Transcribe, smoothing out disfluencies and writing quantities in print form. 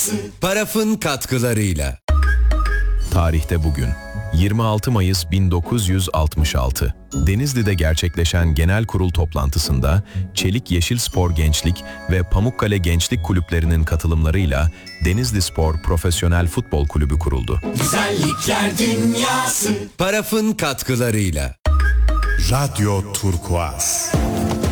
Paraf'ın katkılarıyla. Tarihte bugün 26 Mayıs 1966 Denizli'de gerçekleşen genel kurul toplantısında Çelik Yeşilspor Gençlik ve Pamukkale Gençlik Kulüplerinin katılımlarıyla Denizli Spor Profesyonel Futbol Kulübü kuruldu. Güzellikler dünyası. Paraf'ın katkılarıyla. Radyo Turkuaz.